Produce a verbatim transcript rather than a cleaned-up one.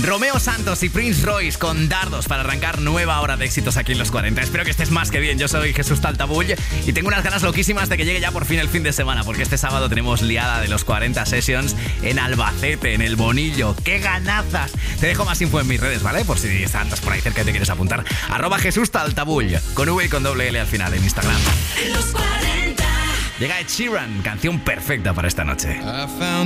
Romeo Santos y Prince Royce con Dardos para arrancar nueva hora de éxitos aquí en los cuarenta. Espero que estés más que bien. Yo soy Jesús Taltabull y tengo unas ganas loquísimas de que llegue ya por fin el fin de semana, porque este sábado tenemos liada de los cuarenta Sessions en Albacete, en El Bonillo. ¡Qué ganazas! Te dejo más info en mis redes, ¿vale? Por si andas por ahí cerca y te quieres apuntar. Arroba Jesús Taltabull, con V y con doble L al final en Instagram. En los cuarenta. Llega Ed Sheeran, canción perfecta para esta noche.